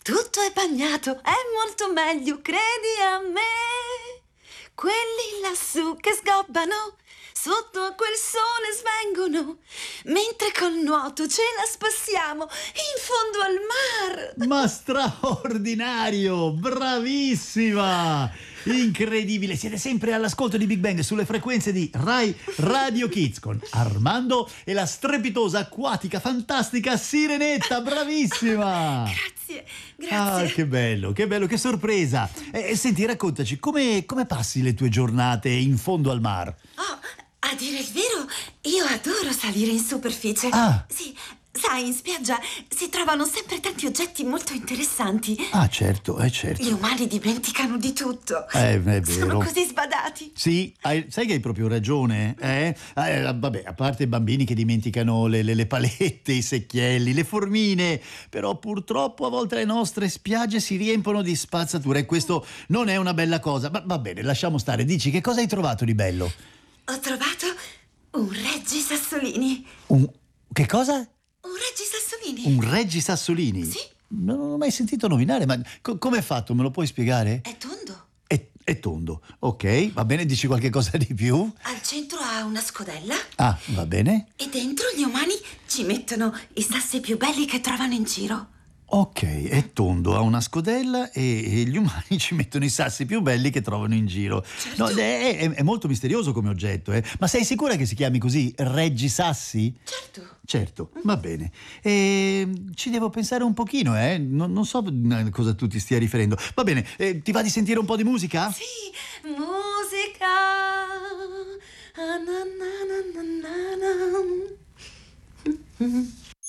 tutto è bagnato, è molto meglio, credi a me. Quelli lassù che sgobbano, sotto a quel sole svengono, mentre col nuoto ce la spassiamo in fondo al mar. Ma straordinario! Bravissima! Incredibile! Siete sempre all'ascolto di Big Bang sulle frequenze di Rai Radio Kids con Armando e la strepitosa, acquatica, fantastica Sirenetta. Bravissima! Grazie. Ah, che bello, che sorpresa! Senti, raccontaci, come passi le tue giornate in fondo al mar? Oh, a dire il vero, io adoro salire in superficie. Ah. Sì, sai, in spiaggia si trovano sempre tanti oggetti molto interessanti. Ah, certo, certo. Gli umani dimenticano di tutto. È vero. Sono così sbadati. Sì, sai che hai proprio ragione, eh? Vabbè, a parte i bambini che dimenticano le palette, i secchielli, le formine, però purtroppo a volte le nostre spiagge si riempiono di spazzatura e questo non è una bella cosa. Ma va bene, lasciamo stare. Dici, che cosa hai trovato di bello? Ho trovato un Reggi Sassolini. Che cosa? Un Reggi Sassolini. Un Reggi Sassolini? Sì. Non ho mai sentito nominare, ma come è fatto? Me lo puoi spiegare? È tondo. È tondo, ok, va bene, dici qualche cosa di più? Al centro ha una scodella. Ah, va bene. E dentro gli umani ci mettono i sassi più belli che trovano in giro. Ok, è tondo, ha una scodella e gli umani ci mettono i sassi più belli che trovano in giro. Certo. No, è molto misterioso come oggetto, eh? Ma sei sicura che si chiami così, Reggi Sassi? Certo. Certo, va bene. Ci devo pensare un pochino, eh? Non so a cosa tu ti stia riferendo. Va bene, ti va di sentire un po' di musica? Sì, musica. Ah, na, na, na, na, na.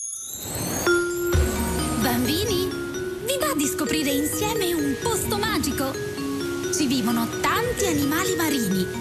Bambini, vi va di scoprire insieme un posto magico? Ci vivono tanti animali marini,